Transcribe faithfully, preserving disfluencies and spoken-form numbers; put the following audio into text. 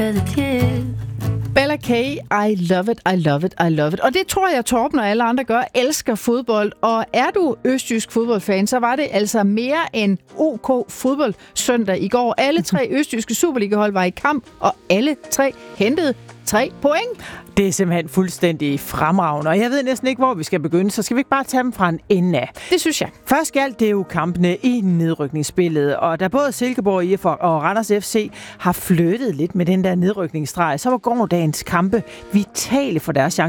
Bella K, I love it, I love it, I love it. Og det tror jeg, Torben og alle andre gør, elsker fodbold. Og er du østjysk fodboldfan, så var det altså mere end OK fodbold søndag i går. Alle tre østjyske Superliga-hold var i kamp, og alle tre hentede tre point. Det er simpelthen fuldstændig fremragende, og jeg ved næsten ikke, hvor vi skal begynde, så skal vi ikke bare tage dem fra en ende af. Det synes jeg. Først galt det jo kampene i nedrykningsspillet, og da både Silkeborg I F og Randers F C har flyttet lidt med den der nedrykningsstreg, så var gårdagens kampe vitale for deres chance